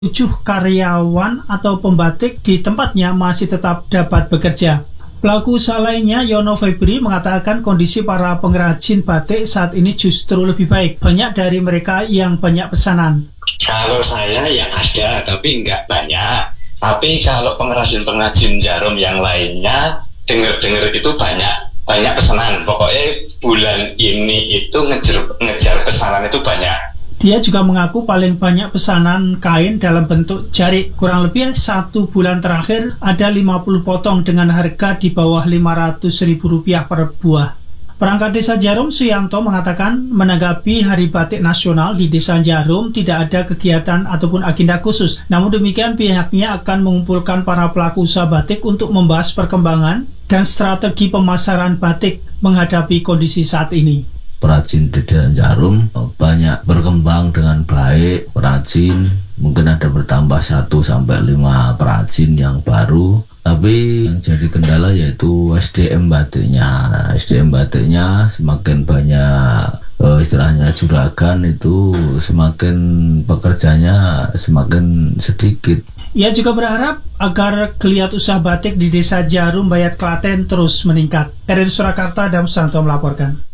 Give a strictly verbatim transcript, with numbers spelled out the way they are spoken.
Tujuh karyawan atau pembatik di tempatnya masih tetap dapat bekerja. Pelaku usaha lainnya, Yono Febri, mengatakan kondisi para pengrajin batik saat ini justru lebih baik. Banyak dari mereka yang banyak pesanan. Kalau saya yang ada, tapi nggak banyak. Tapi kalau pengrajin-pengrajin jarum yang lainnya, dengar-dengar itu banyak banyak pesanan. Pokoknya bulan ini itu ngejar, ngejar pesanan itu banyak. Dia juga mengaku paling banyak pesanan kain dalam bentuk jarik. Kurang lebih satu bulan terakhir ada lima puluh potong dengan harga di bawah lima ratus ribu rupiah per buah. Perangkat Desa Jarum, Suyanto, mengatakan menanggapi Hari Batik Nasional di Desa Jarum tidak ada kegiatan ataupun agenda khusus. Namun demikian pihaknya akan mengumpulkan para pelaku usaha batik untuk membahas perkembangan dan strategi pemasaran batik menghadapi kondisi saat ini. Perajin di Desa Jarum banyak berkembang dengan baik. Perajin mungkin ada bertambah satu sampai lima perajin yang baru. Tapi yang jadi kendala yaitu S D M batiknya. Nah, S D M batiknya semakin banyak eh, istilahnya juragan, itu semakin pekerjanya semakin sedikit. Ia juga berharap agar geliat usaha batik di Desa Jarum, Bayat, Klaten terus meningkat. Dari Surakarta, Damsusanto melaporkan.